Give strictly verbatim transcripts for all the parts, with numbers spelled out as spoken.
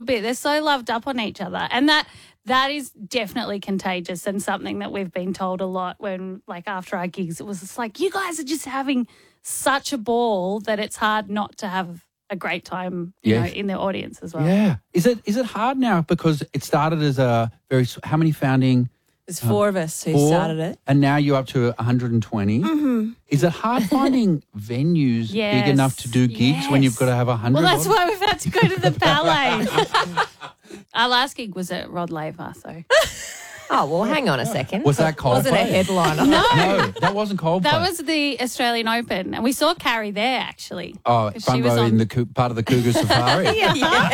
bit. They're so loved up on each other. And that that is definitely contagious and something that we've been told a lot when, like, after our gigs, it was just like, you guys are just having such a ball that it's hard not to have a great time, you Yeah. know, in the audience as well. Yeah. Is it is it hard now because it started as a very, how many founding? There's four of us who Four, started it. and now you're up to one hundred twenty. Mm-hmm. Is it hard finding venues Yes, big enough to do gigs when you've got to have one hundred? Well, that's why we've had to go to the ballet. Our last gig was at Rod Laver, so. Oh, well, hang on a second. Was that Coldplay? Wasn't a headliner. No. No, that wasn't Coldplay. That was the Australian Open, and we saw Carrie there, actually. Oh, 'Cause front she was row on- in the cou- part of the Cougar Safari. Yeah.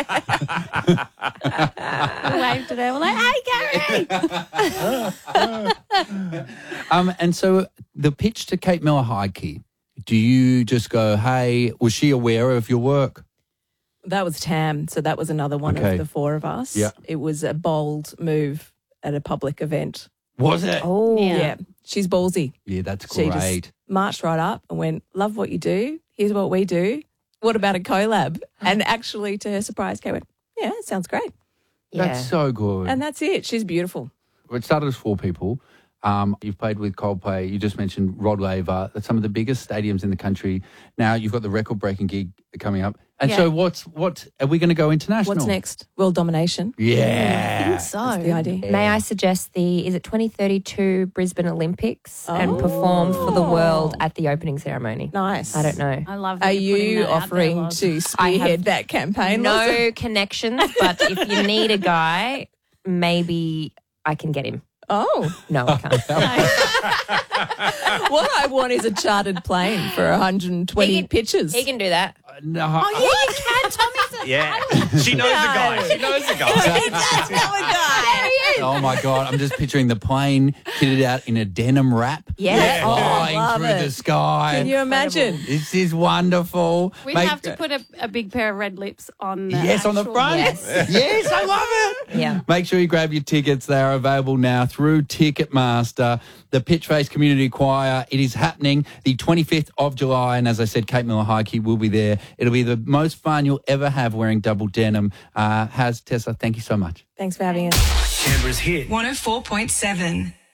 We waved at her. We're like, hey, Carrie. Um, and so the pitch to Kate Miller Heidke, do you just go, hey, was she aware of your work? That was Tam, so that was another one Okay. of the four of us. Yeah. It was a bold move at a public event. Was it? Oh, Yeah. Yeah. She's ballsy. Yeah, that's She great. just marched right up and went, love what you do. Here's what we do. What about a collab? And actually, to her surprise, Kate went, yeah, it sounds great. yeah. That's so good. And that's it. She's beautiful. It started as four people. Um, you've played with Coldplay. You just mentioned Rod Laver. That's some of the biggest stadiums in the country. Now you've got the record-breaking gig coming up. And Yeah. so what's what? Are we going to go international? What's next? World domination. I Yeah. think so. That's the idea. May I suggest the, is it twenty thirty-two Brisbane Olympics and Oh. perform for the world at the opening ceremony? Nice. I don't know. I love that Are you're putting you that out there, offering Loz. to spearhead that campaign? Loz? No connections, but if you need a guy, maybe I can get him. Oh. No, I can't. What I want is a chartered plane for one hundred twenty He can- pitches. He can do that. No. Oh, yeah, you can. Tommy's a Yeah. She knows the guy. She knows the guy. Oh my God! I'm just picturing the plane kitted out in a denim wrap, Yeah. Oh, flying love through it. the sky. Can you imagine? This is wonderful. We'd Mate, have to put a, a big pair of red lips on the yes, on the actual- front. Yes. Yes, I love it. Yeah. Make sure you grab your tickets. They are available now through Ticketmaster. The Pitchface Community Choir. It is happening the twenty-fifth of July, and as I said, Kate Miller Heidke will be there. It'll be the most fun you'll ever have wearing double denim. Uh, Has Tessa? Thank you so much. Thanks for having us. Canberra's hit. one oh four point seven.